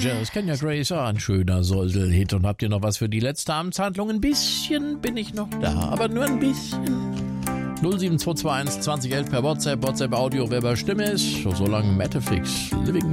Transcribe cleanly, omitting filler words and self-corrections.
Rangers, Kenya Grace, ein schöner Säusel-Hit. Und habt ihr noch was für die letzte Amtshandlung? Ein bisschen bin ich noch da, aber nur ein bisschen. 07221 2011 per WhatsApp Audio, wer bei Stimme ist. So lange Metafix, Living